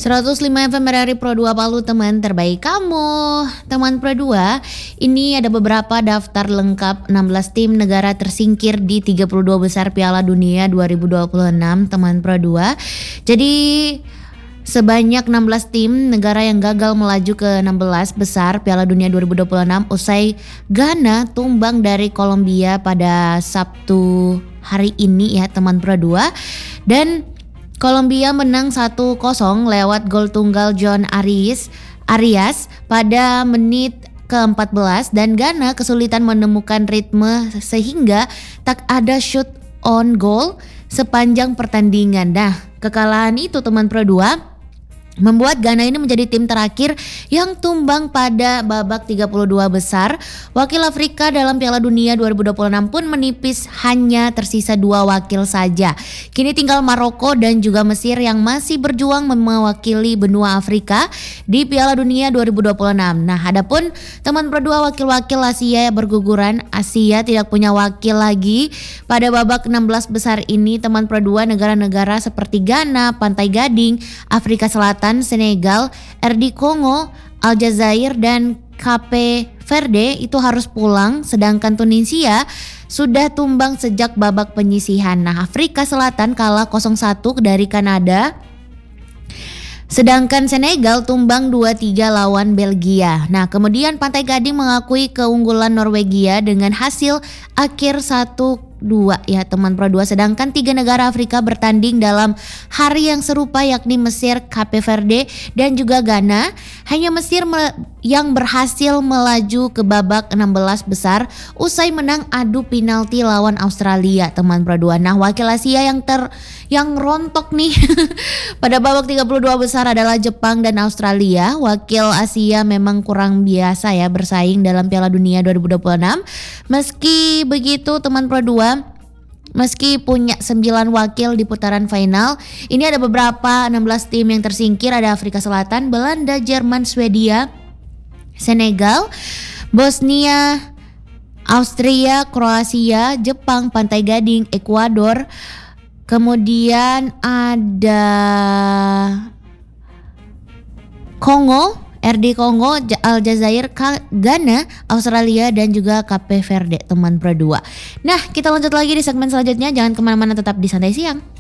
105 FM RRI Pro 2 Palu, teman terbaik kamu. Teman Pro 2, ini ada beberapa daftar lengkap 16 tim negara tersingkir di 32 besar Piala Dunia 2026, teman Pro 2. Jadi sebanyak 16 tim negara yang gagal melaju ke 16 besar Piala Dunia 2026 usai Ghana tumbang dari Kolombia pada Sabtu hari ini ya teman Pro 2. Dan Kolombia menang 1-0 lewat gol tunggal John Arias pada menit ke-14 dan Ghana kesulitan menemukan ritme sehingga tak ada shoot on goal sepanjang pertandingan. Nah, kekalahan itu teman Pro 2 membuat Ghana ini menjadi tim terakhir yang tumbang pada babak 32 besar. Wakil Afrika dalam Piala Dunia 2026 pun menipis, hanya tersisa 2 wakil saja. Kini tinggal Maroko dan juga Mesir yang masih berjuang mewakili benua Afrika di Piala Dunia 2026. Nah, adapun teman Pro 2 wakil-wakil Asia berguguran. Asia tidak punya wakil lagi pada babak 16 besar ini teman Pro 2. Negara-negara seperti Ghana, Pantai Gading, Afrika Selatan, Senegal, RD Kongo, Aljazair dan Cape Verde itu harus pulang, sedangkan Tunisia sudah tumbang sejak babak penyisihan. Nah, Afrika Selatan kalah 0-1 dari Kanada, sedangkan Senegal tumbang 2-3 lawan Belgia. Nah, kemudian Pantai Gading mengakui keunggulan Norwegia dengan hasil akhir 1-2 ya teman Pro 2. Sedangkan 3 negara Afrika bertanding dalam hari yang serupa yakni Mesir, Cape Verde dan juga Ghana. Hanya Mesir yang berhasil melaju ke babak 16 besar usai menang adu penalti lawan Australia teman Pro 2. Nah, wakil Asia yang rontok nih pada babak 32 besar adalah Jepang dan Australia. Wakil Asia memang kurang biasa ya bersaing dalam Piala Dunia 2026. Meski begitu teman Pro 2, meski punya 9 wakil di putaran final, ini ada beberapa 16 tim yang tersingkir. Ada Afrika Selatan, Belanda, Jerman, Swedia, Senegal, Bosnia, Austria, Kroasia, Jepang, Pantai Gading, Ekuador. Kemudian ada Kongo, RD Kongo, Aljazair, Ghana, Australia dan juga Cape Verde teman Pro 2. Nah, kita lanjut lagi di segmen selanjutnya. Jangan kemana-mana, tetap di Santai Siang.